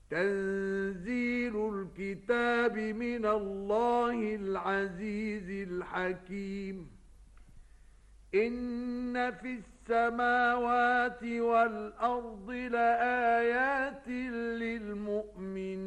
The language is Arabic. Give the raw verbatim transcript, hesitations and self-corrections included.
تنزيل الكتاب من الله العزيز الحكيم. إن في السماوات والأرض لآيات للمؤمنين